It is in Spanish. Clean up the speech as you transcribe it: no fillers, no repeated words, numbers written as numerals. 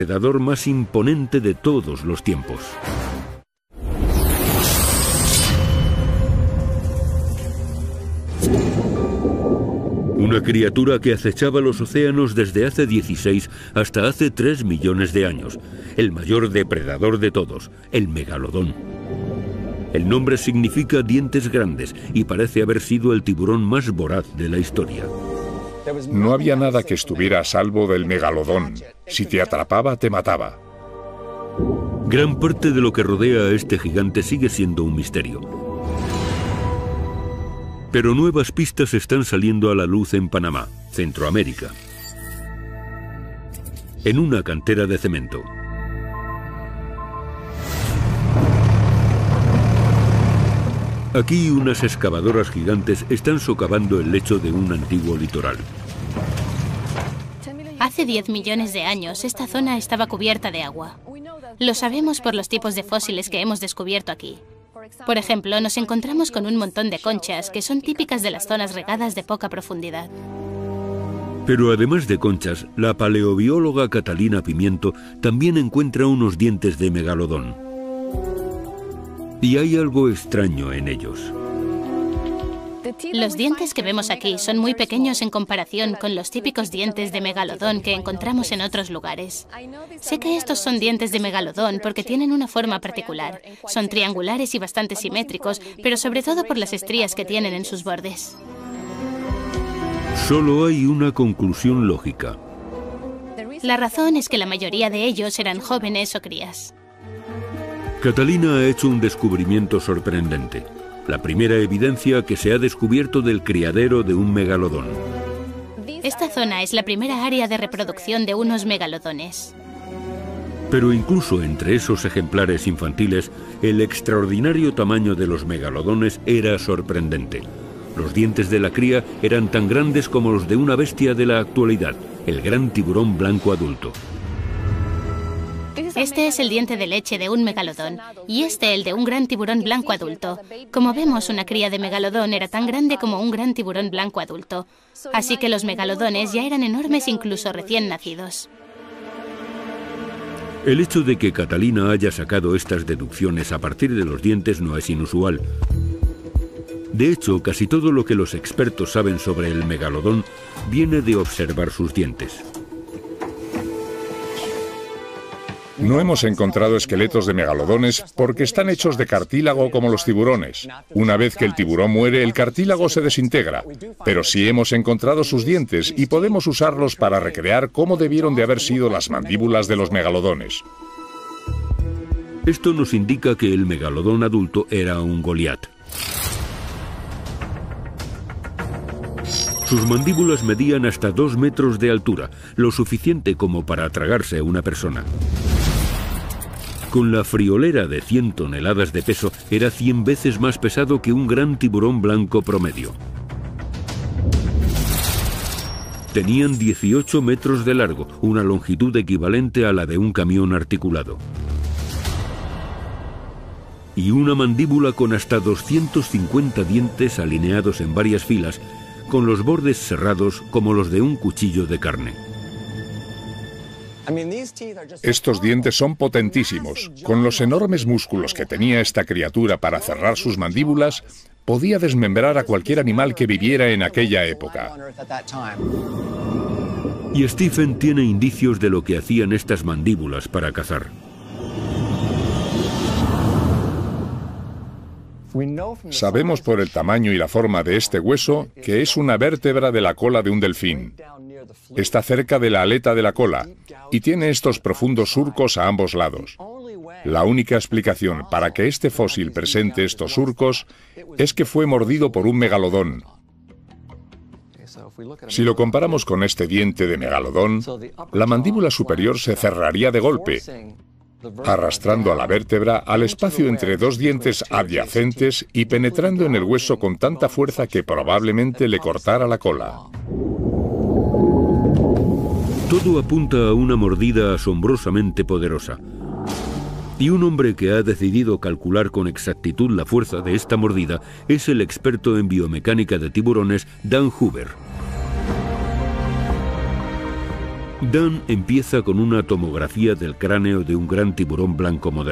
predador más imponente de todos los tiempos. Una criatura que acechaba los océanos desde hace 16 hasta hace 3 millones de años. El mayor depredador de todos, el megalodón. El nombre significa dientes grandes y parece haber sido el tiburón más voraz de la historia. No había nada que estuviera a salvo del megalodón. Si te atrapaba, te mataba. Gran parte de lo que rodea a este gigante sigue siendo un misterio. Pero nuevas pistas están saliendo a la luz en Panamá, Centroamérica. En una cantera de cemento. Aquí unas excavadoras gigantes están socavando el lecho de un antiguo litoral. Hace 10 millones de años, esta zona estaba cubierta de agua. Lo sabemos por los tipos de fósiles que hemos descubierto aquí. Por ejemplo, nos encontramos con un montón de conchas que son típicas de las zonas regadas de poca profundidad. Pero además de conchas, la paleobióloga Catalina Pimiento también encuentra unos dientes de megalodón. Y hay algo extraño en ellos. Los dientes que vemos aquí son muy pequeños en comparación con los típicos dientes de megalodón que encontramos en otros lugares. Sé que estos son dientes de megalodón porque tienen una forma particular. Son triangulares y bastante simétricos, pero sobre todo por las estrías que tienen en sus bordes. Solo hay una conclusión lógica. La razón es que la mayoría de ellos eran jóvenes o crías. Catalina ha hecho un descubrimiento sorprendente. La primera evidencia que se ha descubierto del criadero de un megalodón. Esta zona es la primera área de reproducción de unos megalodones. Pero incluso entre esos ejemplares infantiles, el extraordinario tamaño de los megalodones era sorprendente. Los dientes de la cría eran tan grandes como los de una bestia de la actualidad, el gran tiburón blanco adulto. Este es el diente de leche de un megalodón y este el de un gran tiburón blanco adulto. Como vemos, una cría de megalodón era tan grande como un gran tiburón blanco adulto. Así que los megalodones ya eran enormes incluso recién nacidos. El hecho de que Catalina haya sacado estas deducciones a partir de los dientes no es inusual. De hecho, casi todo lo que los expertos saben sobre el megalodón viene de observar sus dientes. No hemos encontrado esqueletos de megalodones porque están hechos de cartílago como los tiburones. Una vez que el tiburón muere, el cartílago se desintegra. Pero sí hemos encontrado sus dientes y podemos usarlos para recrear cómo debieron de haber sido las mandíbulas de los megalodones. Esto nos indica que el megalodón adulto era un Goliat. Sus mandíbulas medían hasta 2 metros de altura, lo suficiente como para tragarse a una persona. Con la friolera de 100 toneladas de peso, era 100 veces más pesado que un gran tiburón blanco promedio. Tenían 18 metros de largo, una longitud equivalente a la de un camión articulado. Y una mandíbula con hasta 250 dientes alineados en varias filas, con los bordes cerrados como los de un cuchillo de carne. Estos dientes son potentísimos. Con los enormes músculos que tenía esta criatura para cerrar sus mandíbulas, podía desmembrar a cualquier animal que viviera en aquella época. Y Stephen tiene indicios de lo que hacían estas mandíbulas para cazar. Sabemos por el tamaño y la forma de este hueso que es una vértebra de la cola de un delfín. Está cerca de la aleta de la cola y tiene estos profundos surcos a ambos lados. La única explicación para que este fósil presente estos surcos es que fue mordido por un megalodón. Si lo comparamos con este diente de megalodón, la mandíbula superior se cerraría de golpe, arrastrando a la vértebra al espacio entre dos dientes adyacentes y penetrando en el hueso con tanta fuerza que probablemente le cortara la cola. Todo apunta a una mordida asombrosamente poderosa. Y un hombre que ha decidido calcular con exactitud la fuerza de esta mordida es el experto en biomecánica de tiburones, Dan Hoover. Dan empieza con una tomografía del cráneo de un gran tiburón blanco moderno.